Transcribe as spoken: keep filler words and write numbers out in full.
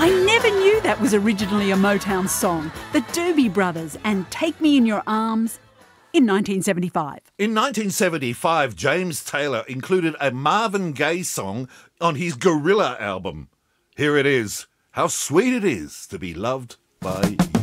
I never knew that was originally a Motown song. The Doobie Brothers and Take Me in Your Arms in nineteen seventy-five. In nineteen seventy-five, James Taylor included a Marvin Gaye song on his Gorilla album. Here it is, How Sweet It Is to Be Loved by You.